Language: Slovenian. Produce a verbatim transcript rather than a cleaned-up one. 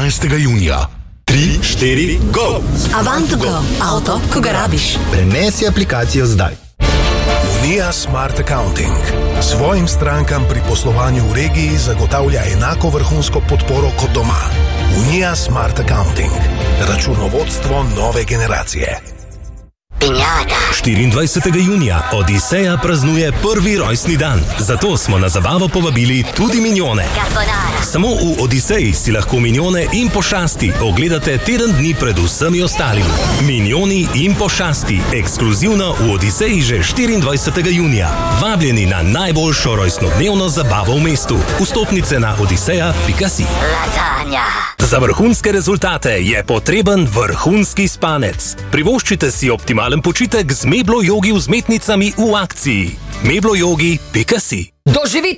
štirinajstega junija. tri, štiri, go! Avant Go, avto, ko ga rabiš. Prenesi aplikacijo zdaj. Unija Smart Accounting svojim strankam pri poslovanju v regiji zagotavlja enako vrhunsko podporo kot doma. Unija Smart Accounting. Računovodstvo nove generacije. štiriindvajsetega junija Odiseja praznuje prvi rojstni dan. Zato smo na zabavo povabili tudi Minjone. Samo v Odiseji si lahko Minjone in Pošasti ogledate teden dni pred vsemi ostalimi. Minjoni in Pošasti, ekskluzivno v Odiseji že štiriindvajsetega junija. Vabljeni na najboljšo rojstnodnevno zabavo v mestu. Vstopnice na odiseja pika si. Za vrhunske rezultate je potreben vrhunski spanec. Privoščite si optimalen počitek z Meblo Jogi vzmetnicami v akciji. meblo jogi pika si. Doživite